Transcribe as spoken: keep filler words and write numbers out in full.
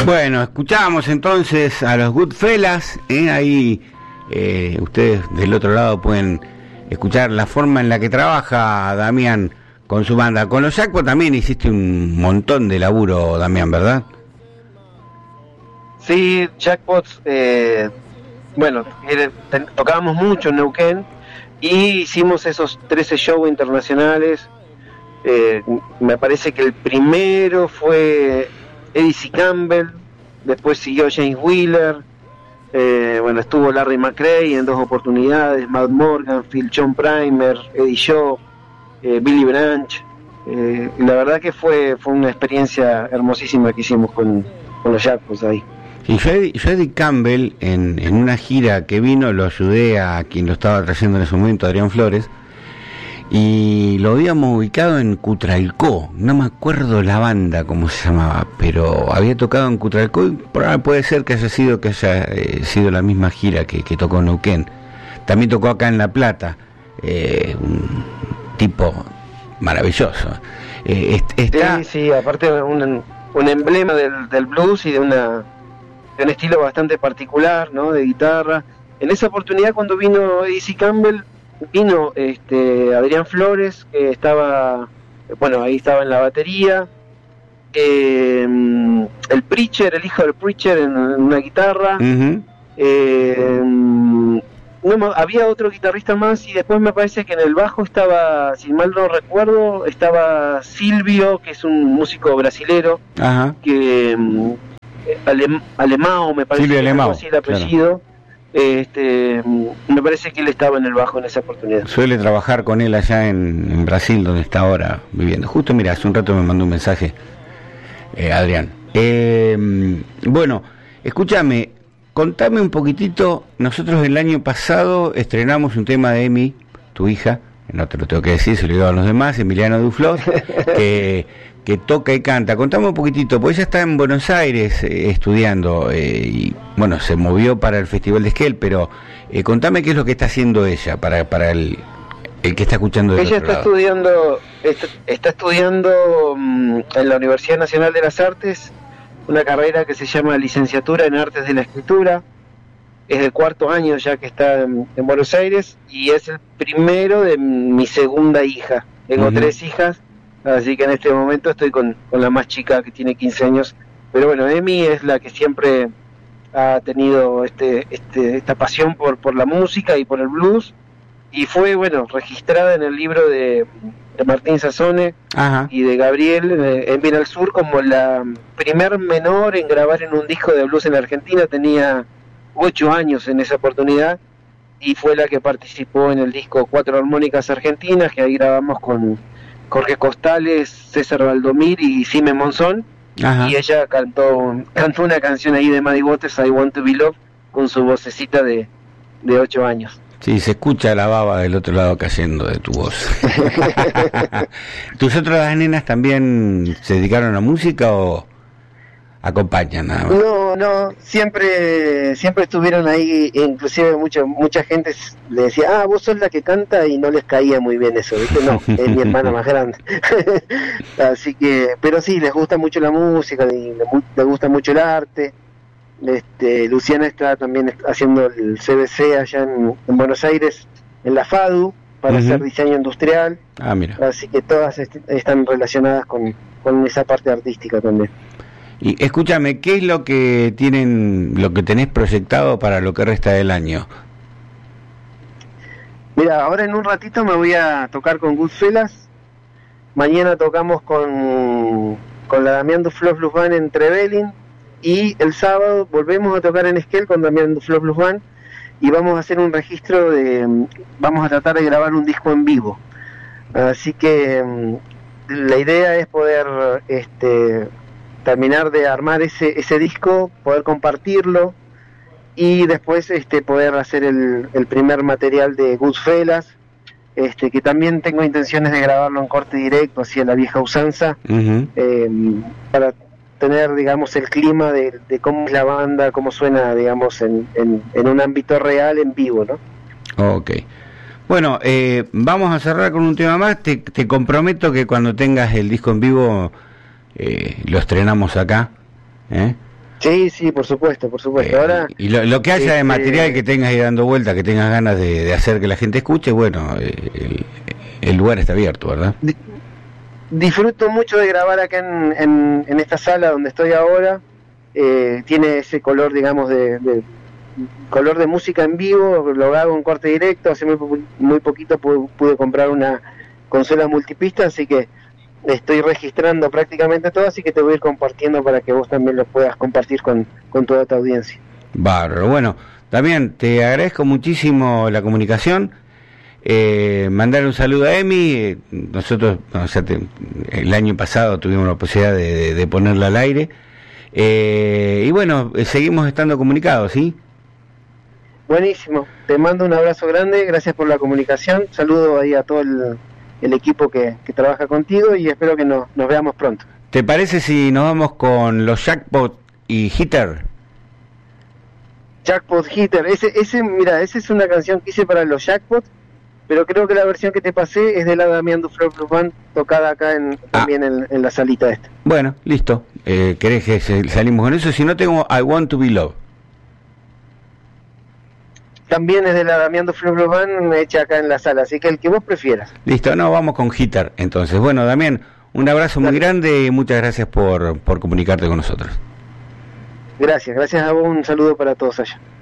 Bueno, escuchábamos entonces a los Goodfellas, ¿eh? Ahí eh, ustedes del otro lado pueden escuchar la forma en la que trabaja Damián con su banda. Con los Jackpot también hiciste un montón de laburo, Damián, ¿verdad? Sí, Jackpots, eh, bueno, tocábamos mucho en Neuquén y hicimos esos trece shows internacionales. Eh, me parece que el primero fue Eddie C. Campbell, después siguió James Wheeler, eh, bueno, estuvo Larry McRae en dos oportunidades, Matt Morgan, Phil John Primer, Eddie Shaw, eh, Billy Branch. Eh, la verdad que fue fue una experiencia hermosísima que hicimos con, con los Jackpots ahí. Y yo, yo Eddie Campbell, en, en una gira que vino, lo ayudé a quien lo estaba trayendo en ese momento, Adrián Flores, y lo habíamos ubicado en Cutralcó, no me acuerdo la banda cómo se llamaba, pero había tocado en Cutralcó y puede ser que haya sido que haya eh, sido la misma gira que, que tocó en Neuquén. También tocó acá en La Plata, eh, un tipo maravilloso. Eh, está... Sí, sí, aparte un, un emblema del, del blues y de una de un estilo bastante particular, ¿no? De guitarra. En esa oportunidad cuando vino Eddie C. Campbell, vino este Adrián Flores, que estaba, bueno, ahí estaba en la batería, eh, el Preacher, el hijo del Preacher en, en una guitarra, uh-huh. eh, no, había otro guitarrista más y después me parece que en el bajo estaba, si mal no recuerdo, estaba Silvio, que es un músico brasilero, uh-huh. que alem, Alemão, me parece, Silvio Alemão, así el apellido. Claro. Este, me parece que él estaba en el bajo en esa oportunidad. Suele trabajar con él allá en, en Brasil, donde está ahora viviendo. Justo, mira, hace un rato me mandó un mensaje eh, Adrián. Eh, bueno, escúchame, contame un poquitito. Nosotros el año pasado estrenamos un tema de Emi, tu hija, no te lo tengo que decir, se lo digo a los demás, Emiliano Duflos, que, que toca y canta. Contame un poquitito, porque ella está en Buenos Aires eh, estudiando, eh, y bueno, se movió para el Festival de Esquel, pero eh, contame qué es lo que está haciendo ella para para el, el que está escuchando del ella otro está lado. estudiando está, está estudiando um, en la Universidad Nacional de las Artes una carrera que se llama Licenciatura en Artes de la Escritura. Es el cuarto año ya que está en, en Buenos Aires y es el primero de mi segunda hija. Tengo uh-huh. tres hijas, así que en este momento estoy con, con la más chica, que tiene quince años. Pero bueno, Emi es la que siempre ha tenido este, este, esta pasión por, por la música y por el blues, y fue, bueno, registrada en el libro de, de Martín Sassone uh-huh. y de Gabriel eh, en Bien al Sur como la primer menor en grabar en un disco de blues en la Argentina. Tenía ocho años en esa oportunidad y fue la que participó en el disco Cuatro Armónicas Argentinas, que ahí grabamos con Jorge Costales, César Valdomir y Sime Monzón. Ajá. Y ella cantó cantó una canción ahí de Muddy Waters, I Want to Be Loved, con su vocecita de, de ocho años. Sí, se escucha la baba del otro lado cayendo de tu voz. ¿Tus otras nenas también se dedicaron a música o acompañan nada más? No, no, siempre siempre estuvieron ahí, inclusive mucha mucha gente le decía, ah, vos sos la que canta, y no les caía muy bien eso, ¿viste? No, es mi hermana más grande. Así que, pero sí, les gusta mucho la música, y les gusta mucho el arte. Este, Luciana está también haciendo el C B C allá en, en Buenos Aires, en la FADU, para uh-huh. hacer diseño industrial. Ah, mira. Así que todas est- están relacionadas con, con esa parte artística también. Y escúchame, ¿qué es lo que tienen, lo que tenés proyectado para lo que resta del año? Mira, ahora en un ratito me voy a tocar con Goodfellas. Mañana tocamos con, con la Damián Duflos Blues Band en Trevelin. Y el sábado volvemos a tocar en Esquel con Damián Duflos Blues Band. Y vamos a hacer un registro de... Vamos a tratar de grabar un disco en vivo. Así que la idea es poder... este terminar de armar ese ese disco, poder compartirlo y después este poder hacer el, el primer material de Goodfellas, este que también tengo intenciones de grabarlo en corte directo, así a la vieja usanza, uh-huh. eh, para tener, digamos, el clima de, de cómo es la banda, cómo suena, digamos, en, en, en un ámbito real, en vivo, ¿no? Ok. Bueno, eh, vamos a cerrar con un tema más. Te, te comprometo que cuando tengas el disco en vivo... Eh, lo estrenamos acá, ¿eh? Sí, sí, por supuesto, por supuesto. Eh, Ahora y lo, lo que haya de este, material que tengas ahí dando vuelta, que tengas ganas de, de hacer que la gente escuche, bueno, eh, el, el lugar está abierto, ¿verdad? di- disfruto mucho de grabar acá en, en, en esta sala donde estoy ahora. Eh, tiene ese color, digamos, de, de color de música en vivo. Lo hago en corte directo. Hace muy, po- muy poquito pude, pude comprar una consola multipista, así que estoy registrando prácticamente todo, así que te voy a ir compartiendo para que vos también lo puedas compartir con, con toda tu audiencia. Bárbaro. Bueno, también te agradezco muchísimo la comunicación. Eh, mandar un saludo a Emi. eh, Nosotros, o sea, te- el año pasado tuvimos la posibilidad de, de, de ponerla al aire. Eh, y bueno, eh, seguimos estando comunicados, ¿sí? Buenísimo, te mando un abrazo grande, gracias por la comunicación, saludo ahí a todo el, el equipo que, que trabaja contigo y espero que nos, nos veamos pronto. ¿Te parece si nos vamos con los Jackpot y Hitter? Jackpot Hitter, ese, ese, mira, esa es una canción que hice para los Jackpot, pero creo que la versión que te pasé es de la Damián Duflo Blues Band, tocada acá en, Ah. también en, en la salita esta. Bueno, listo. Eh, ¿Querés que se- salimos con eso? Si no, tengo I Want to Be Loved. También es de la Damián Duflo Blues Band, hecha acá en la sala, así que el que vos prefieras. Listo, no, vamos con Hitter. Entonces, bueno, Damián, un abrazo muy Dale. grande y muchas gracias por, por comunicarte con nosotros. Gracias, gracias a vos, un saludo para todos allá.